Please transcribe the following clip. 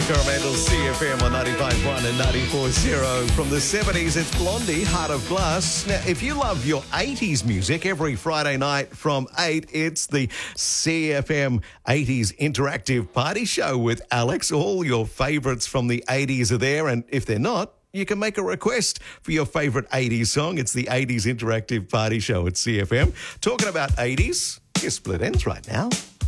Coromandel CFM on 95.1 and 94.0. From the 70s, it's Blondie, Heart of Glass. Now, if you love your 80s music, every Friday night from 8, it's the CFM 80s Interactive Party Show with Alex. All your favourites from the 80s are there, and if they're not, you can make a request for your favourite 80s song. It's the 80s Interactive Party Show at CFM. Talking about 80s, your split ends right now.